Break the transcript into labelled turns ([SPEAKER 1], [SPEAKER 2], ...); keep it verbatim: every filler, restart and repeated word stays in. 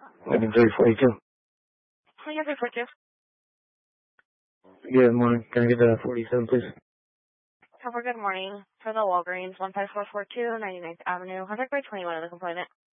[SPEAKER 1] Item three forty-two.
[SPEAKER 2] Can I get three forty-two?
[SPEAKER 1] Good morning. Can I get the forty-seven, please?
[SPEAKER 2] Cover, good morning. For the Walgreens, one five four four two, ninety-ninth Avenue, one hundred by twenty-one of the complainant.